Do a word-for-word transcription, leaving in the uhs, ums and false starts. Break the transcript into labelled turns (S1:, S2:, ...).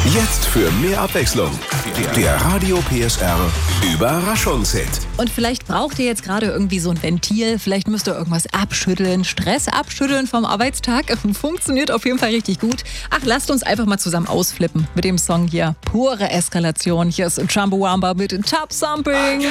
S1: Jetzt für mehr Abwechslung. Der Radio P S R Überraschungshit.
S2: Und vielleicht braucht ihr jetzt gerade irgendwie so ein Ventil, vielleicht müsst ihr irgendwas abschütteln, Stress abschütteln vom Arbeitstag. Funktioniert auf jeden Fall richtig gut. Ach, lasst uns einfach mal zusammen ausflippen mit dem Song hier. Pure Eskalation. Hier ist Chumbawamba mit Top Thumping.